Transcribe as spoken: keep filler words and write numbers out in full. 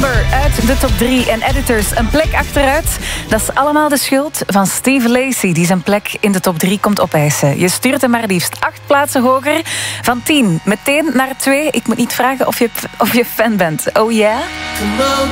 Number uit de top drie. En Editors een plek achteruit. Dat is allemaal de schuld van Steve Lacy, die zijn plek in de top drie komt opeisen. Je stuurt hem maar liefst acht plaatsen hoger. Van tien meteen naar twee. Ik moet niet vragen of je, of je fan bent. Oh ja? Yeah?